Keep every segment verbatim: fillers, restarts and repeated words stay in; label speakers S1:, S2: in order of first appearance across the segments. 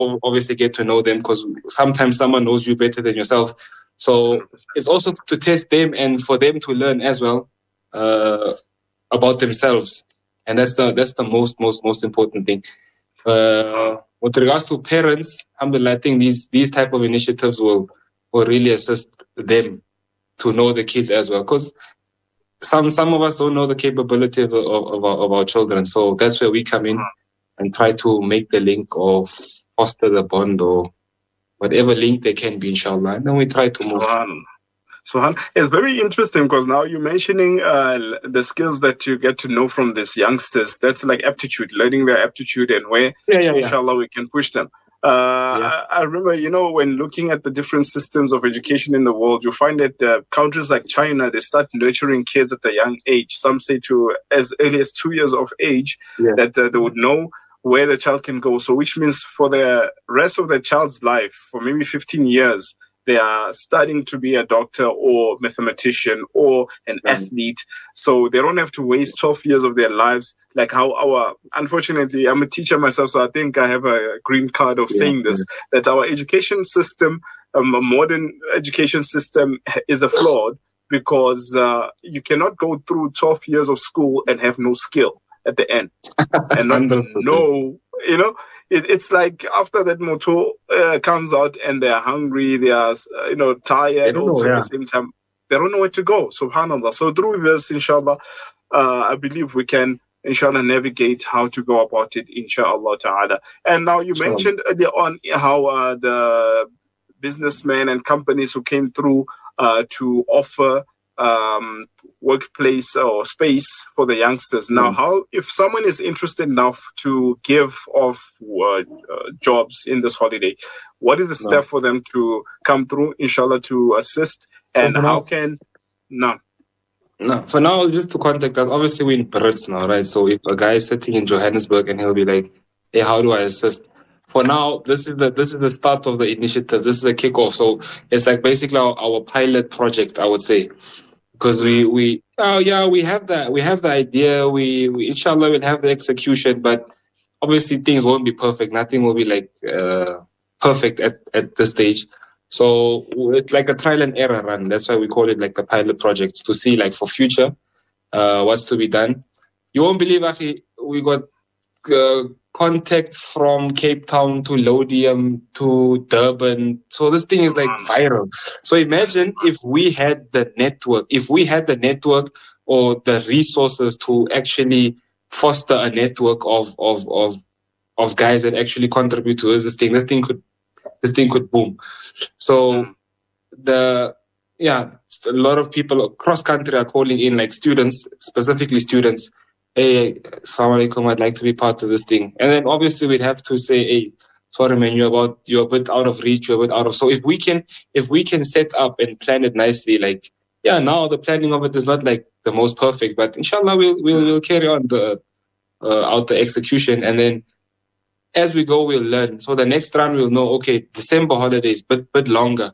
S1: obviously get to know them, because sometimes someone knows you better than yourself. So one hundred percent. It's also to test them and for them to learn as well uh, about themselves. And that's the that's the most, most, most important thing. Uh, with regards to parents, alhamdulillah, I think these these type of initiatives will, will really assist them to know the kids as well. Because some some of us don't know the capability of, of, of, our, of our children. So that's where we come in and try to make the link or foster the bond or whatever link they can be, inshallah. And then we try to move.
S2: Subhan. Subhan. It's very interesting because now you're mentioning uh, the skills that you get to know from these youngsters. That's like aptitude, learning their aptitude and where,
S1: yeah, yeah,
S2: inshallah,
S1: yeah.
S2: we can push them. Uh, yeah. I, I remember, you know, when looking at the different systems of education in the world, you find that uh, countries like China, they start nurturing kids at a young age. Some say to as early as two years of age, yeah. that uh, they would know where the child can go. So which means for the rest of the child's life, for maybe fifteen years, they are studying to be a doctor or mathematician or an mm. athlete. So they don't have to waste twelve years of their lives. Like how our, unfortunately, I'm a teacher myself, so I think I have a green card of yeah, saying this, yeah. that our education system, um, a modern education system is a flawed because uh, you cannot go through twelve years of school and have no skill at the end. And not know, you know, it, it's like after that motto uh, comes out and they're hungry, they are, uh, you know, tired also know, yeah. at the same time. They don't know where to go, subhanAllah. So through this, inshallah, uh, I believe we can, inshallah, navigate how to go about it, inshallah ta'ala. And now you inshallah. mentioned earlier on how uh, the businessmen and companies who came through uh, to offer um, workplace or space for the youngsters. Now, mm. how, if someone is interested enough to give off uh, uh, jobs in this holiday, what is the step no. for them to come through, inshallah, to assist? And so how now, can, no.
S1: No, for now, just to contact us, obviously we're in Brits now, right? So if a guy is sitting in Johannesburg and he'll be like, hey, how do I assist? For now, this is the this is the start of the initiative. This is a kickoff. So it's like basically our, our pilot project, I would say. Because we, we oh yeah, we have that we have the idea, we, we inshallah will have the execution, but obviously things won't be perfect. Nothing will be like uh, perfect at, at this stage. So it's like a trial and error run. That's why we call it like the pilot project, to see like for future uh, what's to be done. You won't believe, actually, we got uh, contact from Cape Town to Lodium to Durban. So this thing is like viral. So imagine if we had the network, if we had the network or the resources to actually foster a network of of of of guys that actually contribute to this thing. This thing could this thing could boom. So the yeah, a lot of people across country are calling in, like students, specifically students. Hey, assalamu alaikum, I'd like to be part of this thing. And then obviously we'd have to say, hey, sorry man, you're about you're a bit out of reach, you're a bit out of so if we can if we can set up and plan it nicely, like yeah, now the planning of it is not like the most perfect, but inshallah we'll we'll we'll carry on the uh, out the execution, and then as we go we'll learn. So the next round we'll know, okay, December holidays, bit bit longer.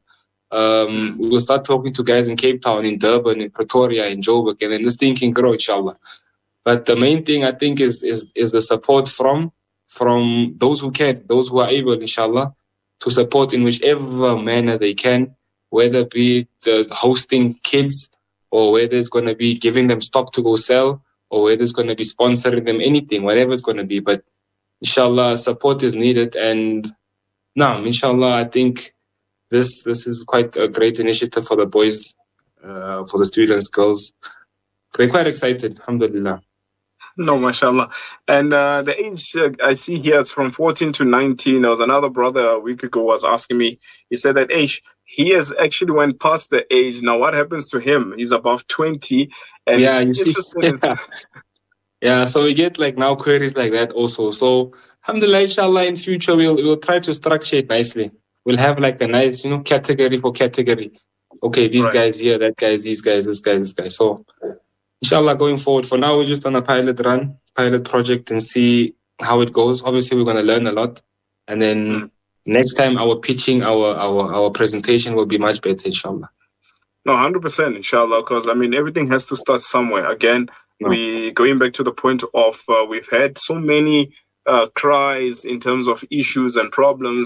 S1: Um we'll start talking to guys in Cape Town, in Durban, in Pretoria, in Joburg, and then this thing can grow, inshallah. But the main thing, I think, is is is the support from from those who can, those who are able, inshallah, to support in whichever manner they can, whether it be the hosting kids, or whether it's going to be giving them stock to go sell, or whether it's going to be sponsoring them, anything, whatever it's going to be. But inshallah, support is needed. And now, inshallah, I think this this is quite a great initiative for the boys, uh, for the students, girls. They're quite excited, alhamdulillah.
S2: No, mashallah. And uh, the age uh, I see here is from fourteen to nineteen. There was another brother a week ago was asking me. He said that age, he has actually went past the age. Now, what happens to him? He's above twenty. And
S1: yeah, you see. Yeah. yeah, so we get like now queries like that also. So, alhamdulillah, inshallah, in future, we'll, we'll try to structure it nicely. We'll have like a nice, you know, category for category. Okay, these right. guys here, that guy, these guys, this guy, this guy. So, inshallah, going forward, for now, we're just on a pilot run, pilot project, and see how it goes. Obviously, we're going to learn a lot. And then mm. next time, our pitching, our, our, our presentation will be much better, inshallah.
S2: No, one hundred percent, inshallah, because, I mean, everything has to start somewhere. Again, no. we going back to the point of uh, we've had so many uh, cries in terms of issues and problems.